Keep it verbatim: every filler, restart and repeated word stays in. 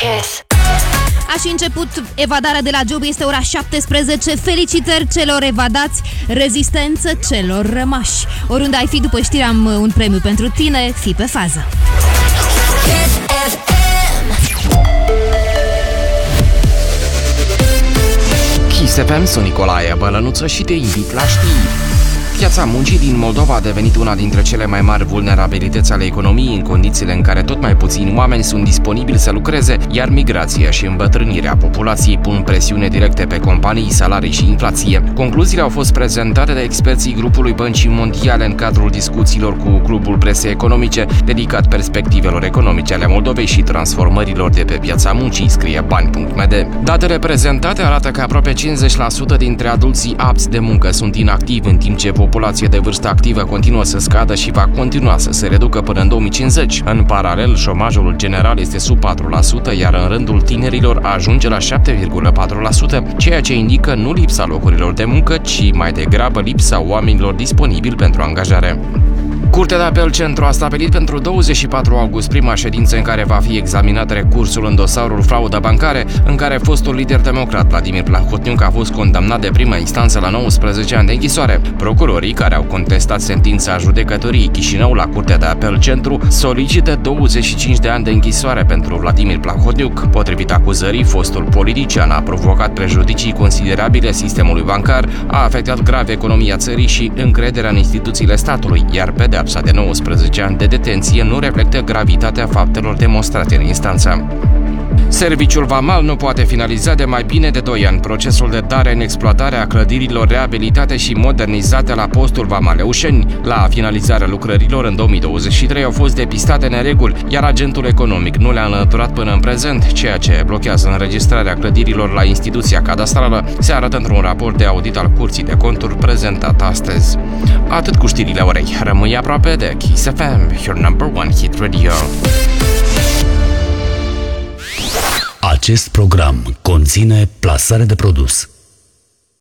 Kiss. A și început evadarea de la job, este ora șaptesprezece. Felicitări celor evadați, rezistență celor rămași. Oriunde ai fi, după știri am un premiu pentru tine, fii pe fază. Kiss F M, sunt Nicolae Bălănuță și te invit la știri. Piața muncii din Moldova a devenit una dintre cele mai mari vulnerabilități ale economiei în condițiile în care tot mai puțini oameni sunt disponibili să lucreze, iar migrația și îmbătrânirea populației pun presiune directe pe companii, salarii și inflație. Concluziile au fost prezentate de experții grupului Băncii Mondiale în cadrul discuțiilor cu Clubul Presei Economice, dedicat perspectivelor economice ale Moldovei și transformărilor de pe piața muncii, scrie bani punct m d. Datele prezentate arată că aproape cincizeci la sută dintre adulții apți de muncă sunt inactivi, în timp ce populația de vârstă activă continuă să scadă și va continua să se reducă până în două mii cincizeci. În paralel, șomajul general este sub patru la sută, iar în rândul tinerilor ajunge la șapte virgulă patru la sută, ceea ce indică nu lipsa locurilor de muncă, ci mai degrabă lipsa oamenilor disponibili pentru angajare. Curtea de apel Centru a stabilit pentru douăzeci și patru august prima ședință în care va fi examinat recursul în dosarul fraudă bancare, în care fostul lider democrat Vladimir Plahotniuc a fost condamnat de prima instanță la nouăsprezece ani de închisoare. Procurorii care au contestat sentința judecătoriei Chișinău la Curtea de apel Centru solicită douăzeci și cinci de ani de închisoare pentru Vladimir Plahotniuc. Potrivit acuzării, fostul politician a provocat prejudicii considerabile sistemului bancar, a afectat grav economia țării și încrederea în instituțiile statului, iar pe pedeapsa de nouăsprezece ani de detenție nu reflectă gravitatea faptelor demonstrate în instanță. Serviciul vamal nu poate finaliza de mai bine de doi ani procesul de dare în exploatare a clădirilor reabilitate și modernizate la postul vamal Eușeni. La finalizarea lucrărilor în două mii douăzeci și trei au fost depistate nereguli, iar agentul economic nu le-a înlăturat până în prezent, ceea ce blochează înregistrarea clădirilor la instituția cadastrală, se arată într-un raport de audit al Curții de Conturi prezentat astăzi. Atât cu știrile orei. Rămâi aproape de Kiss F M, your number one hit radio. Acest program conține plasare de produs.